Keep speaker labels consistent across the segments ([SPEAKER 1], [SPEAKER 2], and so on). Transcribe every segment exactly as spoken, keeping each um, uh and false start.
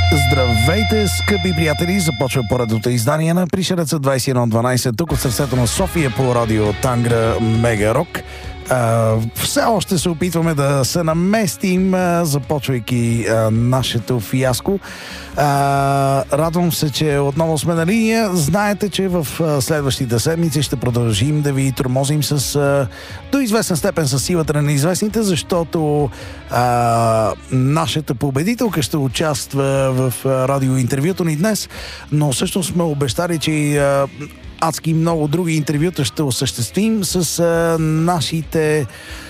[SPEAKER 1] Здравейте, скъпи приятели! Започва поредното издание на Пришелеца двайсет и едно дванайсет тук от сърцето на София по радио Тангра Мега Рок. Uh, все още се опитваме да се наместим, uh, започвайки uh, нашето фиаско. Uh, радвам се, че отново сме на линия. Знаете, че в uh, следващите седмици ще продължим да ви тормозим с uh, до известен степен с силата на неизвестните, защото uh, нашата победителка ще участва в uh, радиоинтервюто ни днес, но също сме обещали, че uh, адски много други интервюта ще осъществим с а, нашите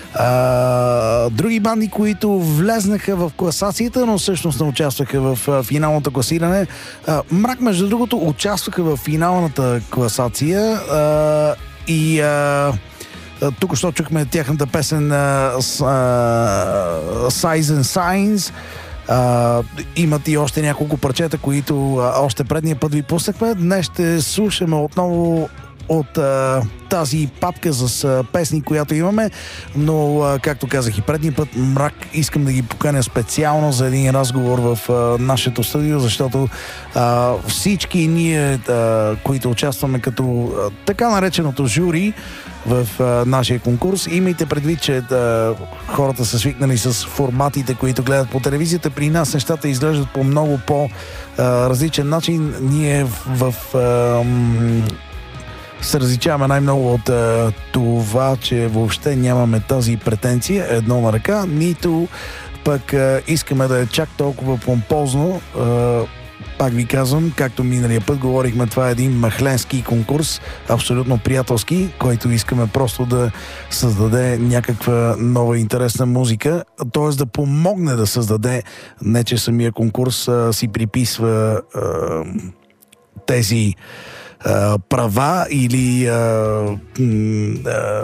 [SPEAKER 1] а, други банди, които влезнаха в класацията, но всъщност не участваха в а, финалното класиране. А, Мрак, между другото, участваха в финалната класация а, и а, тук що чухме тяхната песен а, с, а, Size and Signs. Uh, имат и още няколко парчета, които uh, още предния път ви пуснахме. Днес ще слушаме отново от uh, тази папка с uh, песни, която имаме, но uh, както казах и предния път, Мрак, искам да ги поканя специално за един разговор в uh, нашето студио, защото uh, всички ние, uh, които участваме като uh, така нареченото жури в а, нашия конкурс. Имайте предвид, че да, хората са свикнали с форматите, които гледат по телевизията. При нас нещата изглеждат по много по-различен начин. Ние в, в а, м- се различаваме най-много от а, това, че въобще нямаме тази претенция едно на ръка, нито пък а, искаме да е чак толкова помпозно. А, Пак ви казвам, както миналия път говорихме, това е един махленски конкурс, абсолютно приятелски, който искаме просто да създаде някаква нова интересна музика, т.е. да помогне да създаде, не че самия конкурс а, си приписва а, тези а, права или а, а,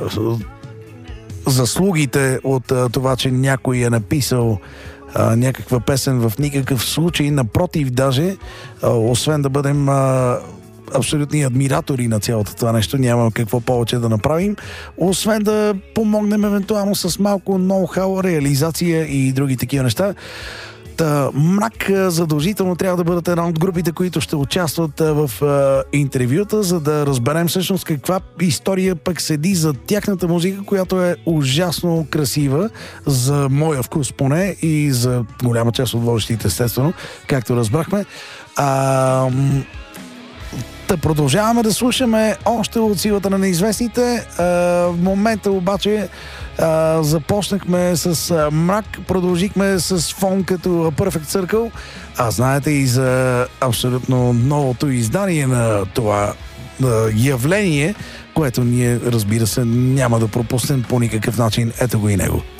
[SPEAKER 1] заслугите от а, това, че някой е написал А, някаква песен, в никакъв случай. Напротив, даже, а, освен да бъдем а, абсолютни адмиратори на цялото това нещо, няма какво повече да направим, освен да помогнем евентуално с малко ноу-хау, реализация и други такива неща. Та, Мрак задължително трябва да бъдат една от групите, които ще участват в а, интервюта, за да разберем всъщност каква история пък седи за тяхната музика, която е ужасно красива, за моя вкус поне и за голяма част от водещите, естествено, както разбрахме. А, да продължаваме да слушаме още от силата на неизвестните. А, в момента обаче а, започнахме с а, Мрак, продължихме с фон като Perfect Circle, а знаете и за абсолютно новото издание на това а, явление, което ние, разбира се, няма да пропуснем по никакъв начин. Ето го и него.